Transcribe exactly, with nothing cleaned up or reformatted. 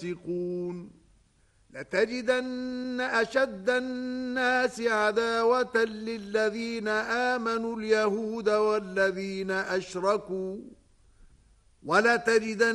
فاسقون لتجدن أشد الناس عداوة للذين آمنوا اليهود والذين أشركوا ولتجدن